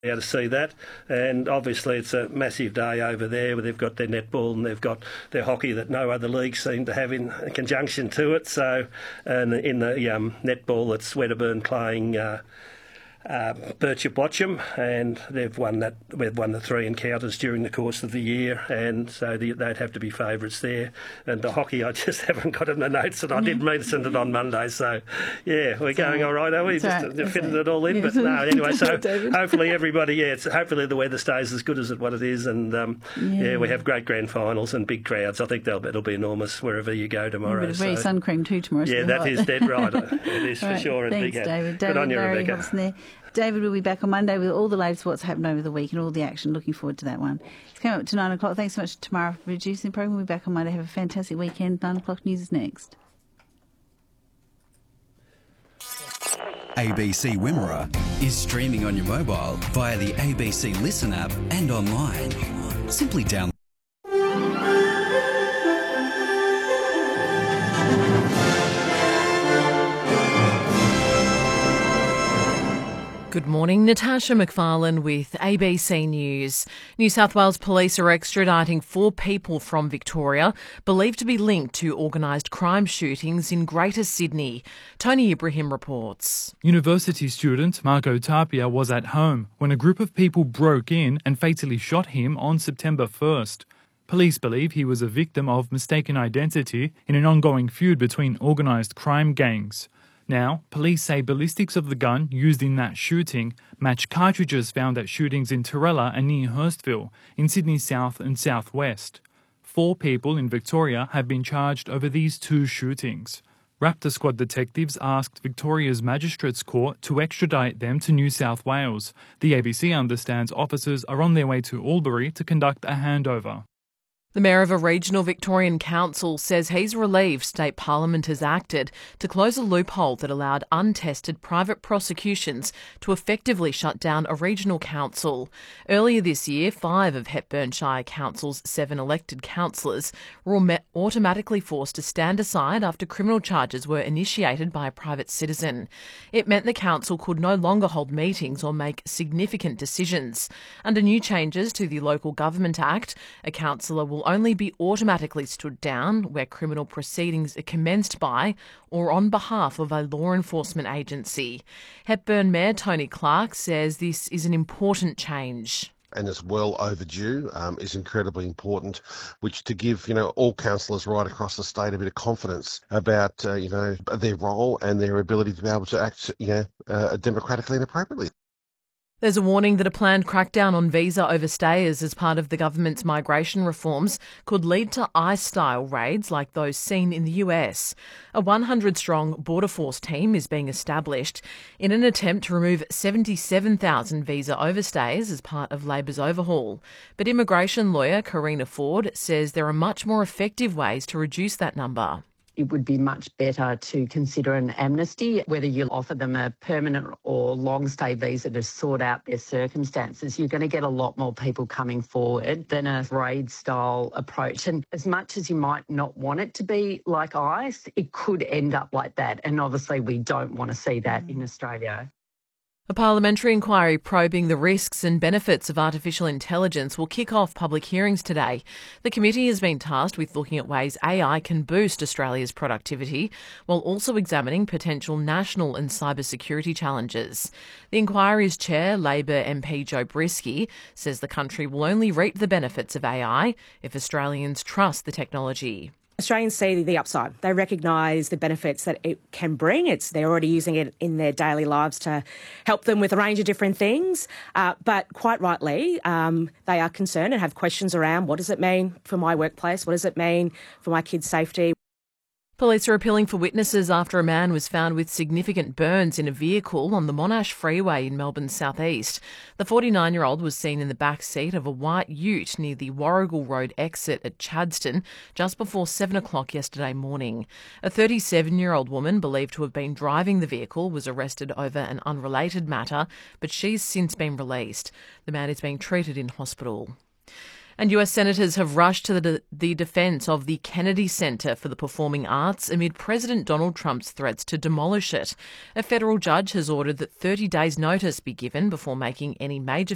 Able to see that, and obviously it's a massive day over there where they've got their netball and they've got their hockey that no other leagues seem to have in conjunction to it. So, and in the netball, it's Wedderburn playing Birchip Watcham, and they've won that. We've won the 3 encounters during the course of the year, and so they'd have to be favourites there. And the hockey, I just haven't got in the notes, and I did mean to send it on Monday. So, yeah, we're going all right, are we? Just fitting it all in, but no, anyway. So hopefully everybody, hopefully the weather stays as good as what it is, and we have great grand finals and big crowds. I think it'll be enormous wherever you go tomorrow. But very sun cream too tomorrow. Yeah, that is dead right. It is for sure. Thanks, David. Good on you, Larry Rebecca. Hobson there. David will be back on Monday with all the latest what's happened over the week and all the action. Looking forward to that one. It's coming up to 9 o'clock. Thanks so much to Tamara for producing the program. We'll be back on Monday. Have a fantastic weekend. 9 o'clock news is next. ABC Wimmera is streaming on your mobile via the ABC Listen app and online. Simply download. Good morning, Natasha McFarlane with ABC News. New South Wales Police are extraditing 4 people from Victoria believed to be linked to organised crime shootings in Greater Sydney. Tony Ibrahim reports. University student Marco Tapia was at home when a group of people broke in and fatally shot him on September 1st. Police believe he was a victim of mistaken identity in an ongoing feud between organised crime gangs. Now, police say ballistics of the gun used in that shooting match cartridges found at shootings in Torella and near Hurstville, in Sydney's south and southwest. 4 people in Victoria have been charged over these 2 shootings. Raptor Squad detectives asked Victoria's Magistrates Court to extradite them to New South Wales. The ABC understands officers are on their way to Albury to conduct a handover. The Mayor of a regional Victorian council says he's relieved State Parliament has acted to close a loophole that allowed untested private prosecutions to effectively shut down a regional council. Earlier this year, 5 of Hepburn Shire Council's 7 elected councillors were automatically forced to stand aside after criminal charges were initiated by a private citizen. It meant the council could no longer hold meetings or make significant decisions. Under new changes to the Local Government Act, a councillor will only be automatically stood down where criminal proceedings are commenced by or on behalf of a law enforcement agency. Hepburn Mayor Tony Clark says this is an important change. And it's well overdue, is incredibly important, which to give, all councillors right across the state a bit of confidence about, their role and their ability to be able to act, democratically and appropriately. There's a warning that a planned crackdown on visa overstayers as part of the government's migration reforms could lead to ICE-style raids like those seen in the US. A 100-strong Border Force team is being established in an attempt to remove 77,000 visa overstays as part of Labor's overhaul. But immigration lawyer Karina Ford says there are much more effective ways to reduce that number. It would be much better to consider an amnesty, whether you offer them a permanent or long-stay visa to sort out their circumstances. You're going to get a lot more people coming forward than a raid-style approach. And as much as you might not want it to be like ICE, it could end up like that. And obviously we don't want to see that in Australia. A parliamentary inquiry probing the risks and benefits of artificial intelligence will kick off public hearings today. The committee has been tasked with looking at ways AI can boost Australia's productivity, while also examining potential national and cybersecurity challenges. The inquiry's chair, Labor MP Joe Brisky, says the country will only reap the benefits of AI if Australians trust the technology. Australians see the upside. They recognise the benefits that it can bring. They're already using it in their daily lives to help them with a range of different things. But quite rightly, they are concerned and have questions around what does it mean for my workplace? What does it mean for my kids' safety? Police are appealing for witnesses after a man was found with significant burns in a vehicle on the Monash Freeway in Melbourne's southeast. The 49-year-old was seen in the back seat of a white ute near the Warrigal Road exit at Chadstone just before 7 o'clock yesterday morning. A 37-year-old woman believed to have been driving the vehicle was arrested over an unrelated matter, but she's since been released. The man is being treated in hospital. And US senators have rushed to the defence of the Kennedy Centre for the Performing Arts amid President Donald Trump's threats to demolish it. A federal judge has ordered that 30 days' notice be given before making any major